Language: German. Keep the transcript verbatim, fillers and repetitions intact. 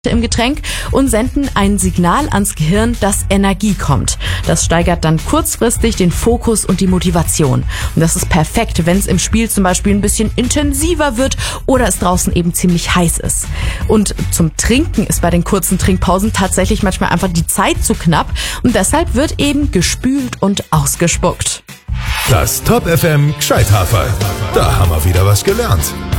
im Getränk und senden ein Signal ans Gehirn, dass Energie kommt. Das steigert dann kurzfristig den Fokus und die Motivation. Und das ist perfekt, wenn es im Spiel zum Beispiel ein bisschen intensiver wird oder es draußen eben ziemlich heiß ist. Und zum Trinken ist bei den kurzen Trinkpausen tatsächlich manchmal einfach die Zeit zu knapp und deshalb wird eben gespült und ausgespuckt. Das Top F M Gescheithaferl. Da haben wir wieder was gelernt.